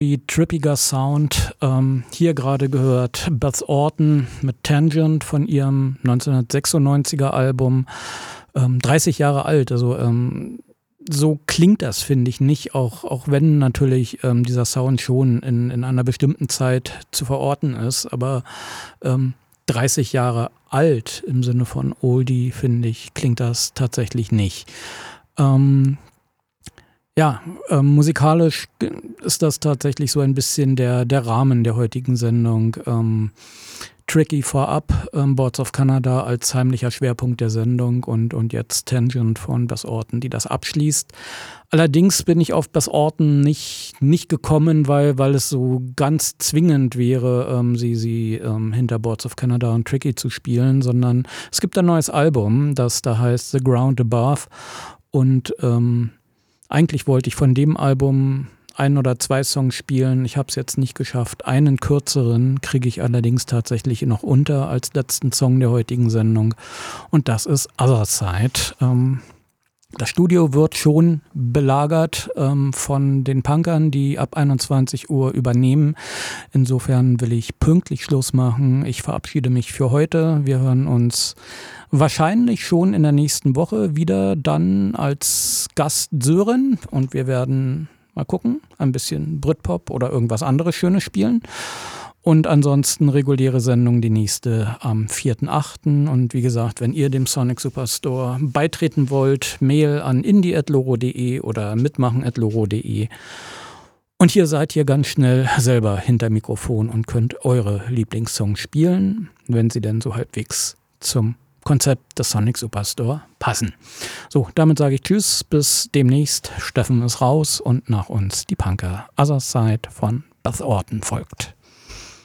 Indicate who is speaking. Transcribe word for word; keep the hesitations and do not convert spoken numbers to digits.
Speaker 1: trippiger Sound. Ähm, hier gerade gehört Beth Orton mit Tangent von ihrem neunzehnhundertsechsundneunziger Album. Ähm, dreißig Jahre alt, also ähm, so klingt das, finde ich, nicht, auch, auch wenn natürlich ähm, dieser Sound schon in, in einer bestimmten Zeit zu verorten ist, aber ähm, dreißig Jahre alt im Sinne von Oldie, finde ich, klingt das tatsächlich nicht. Ähm, Ja, ähm, musikalisch ist das tatsächlich so ein bisschen der, der Rahmen der heutigen Sendung. Ähm, Tricky vorab, ähm, Boards of Canada als heimlicher Schwerpunkt der Sendung und, und jetzt Tangent von Beth Orton, die das abschließt. Allerdings bin ich auf Beth Orton nicht, nicht gekommen, weil, weil es so ganz zwingend wäre, ähm, sie, sie ähm, hinter Boards of Canada und Tricky zu spielen, sondern es gibt ein neues Album, das da heißt The Ground Above und ähm, eigentlich wollte ich von dem Album ein oder zwei Songs spielen. Ich habe es jetzt nicht geschafft. Einen kürzeren kriege ich allerdings tatsächlich noch unter als letzten Song der heutigen Sendung. Und das ist Other Side. Ähm, das Studio wird schon belagert ähm, von den Punkern, die ab einundzwanzig Uhr übernehmen. Insofern will ich pünktlich Schluss machen. Ich verabschiede mich für heute. Wir hören uns wahrscheinlich schon in der nächsten Woche wieder dann als Gast Sören und wir werden mal gucken, ein bisschen Britpop oder irgendwas anderes Schönes spielen. Und ansonsten reguläre Sendung, die nächste am vierten achten Und wie gesagt, wenn ihr dem Sonic Superstore beitreten wollt, Mail an indie at loro punkt de oder mitmachen at loro punkt de. Und hier seid ihr ganz schnell selber hinter Mikrofon und könnt eure Lieblingssongs spielen, wenn sie denn so halbwegs zum Konzept des Sonic Superstore passen. So, damit sage ich Tschüss, bis demnächst. Steffen ist raus und nach uns die Punker. Other Side von Beth Orton folgt.